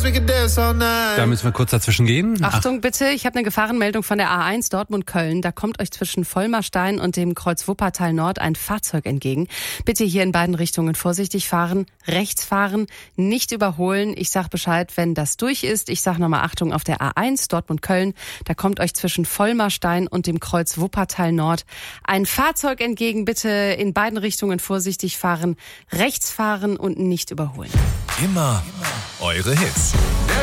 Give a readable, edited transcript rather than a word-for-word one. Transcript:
Da müssen wir kurz dazwischen gehen. Achtung bitte, ich habe eine Gefahrenmeldung von der A1 Dortmund-Köln. Da kommt euch zwischen Vollmerstein und dem Kreuz Wuppertal Nord ein Fahrzeug entgegen. Bitte hier in beiden Richtungen vorsichtig fahren, rechts fahren, nicht überholen. Ich sag Bescheid, wenn das durch ist. Ich sag nochmal Achtung auf der A1 Dortmund-Köln. Da kommt euch zwischen Vollmerstein und dem Kreuz Wuppertal Nord ein Fahrzeug entgegen. Bitte in beiden Richtungen vorsichtig fahren, rechts fahren und nicht überholen. Immer eure Hits.